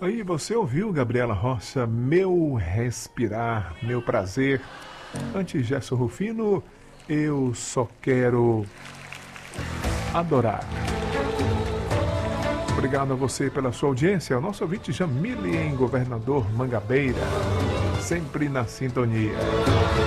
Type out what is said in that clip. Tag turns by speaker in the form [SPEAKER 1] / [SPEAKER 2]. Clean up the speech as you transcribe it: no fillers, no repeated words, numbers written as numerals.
[SPEAKER 1] Aí você ouviu, Gabriela Rocha, Meu Respirar, Meu Prazer. Antes, Gerson Rufino, Eu Só Quero Adorar. Obrigado a você pela sua audiência. O nosso ouvinte Jamile em Governador Mangabeira, sempre na sintonia.